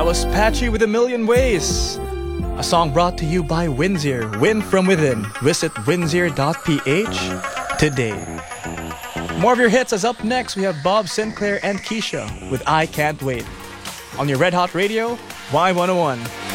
was Patchy with A Million Ways. A song brought to you by Windsor. Win from within. Visit windsor.ph today. More of your hits as up next we have Bob Sinclair and Keisha with I Can't Wait. On your Red Hot Radio, Y101.